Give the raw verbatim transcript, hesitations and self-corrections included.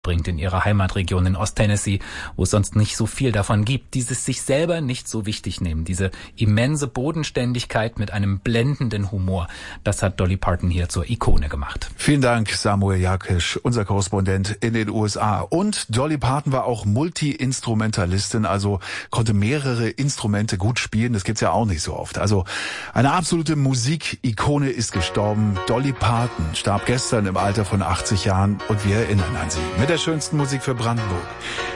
bringt in ihrer Heimatregion in Osttennessee, wo es sonst nicht so viel davon gibt. Dieses sich selber nicht so wichtig nehmen, diese immense Bodenständigkeit mit einem blendenden Humor, das hat Dolly Parton hier zur Ikone gemacht. Vielen Dank, Samuel Jakisch, unser Korrespondent in den U S A. Und Dolly Parton war auch Multi-Instrumentalistin, also konnte mehrere Instrumente gut spielen. Das gibt's ja auch nicht so oft. Also eine absolute Musikikone ist gestorben. Dolly Parton starb gestern im Alter von achtzig Jahren und wir erinnern an sie. Mit der schönsten Musik für Brandenburg.